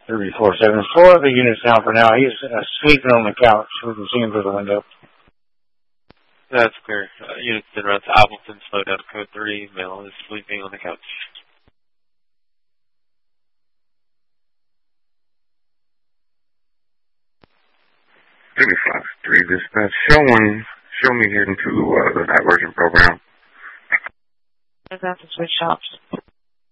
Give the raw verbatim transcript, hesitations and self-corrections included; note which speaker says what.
Speaker 1: three four seven four. The unit's down for now. He's uh, sleeping on the couch. We can see him through the window.
Speaker 2: That's clear. Uh, unit's en route to Appleton, slow down code three. Male is sleeping on the couch.
Speaker 3: thirty-five three dispatch. Show one. Show me heading to uh, the night version program.
Speaker 4: That's the switch shops.